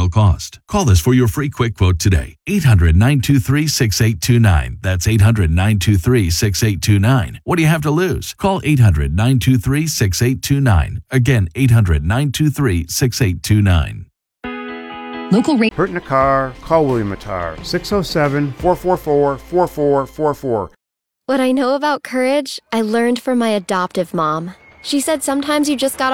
additional cost. Call us for your free quick quote today. 800-923-6829. That's 800-923-6829. What do you have to lose? Call 800-923-6829. Again, 800-923-6829. Local rate. Hurt in a car? Call William Attar. 607-444-4444. What I know about courage, I learned from my adoptive mom. She said sometimes you just gotta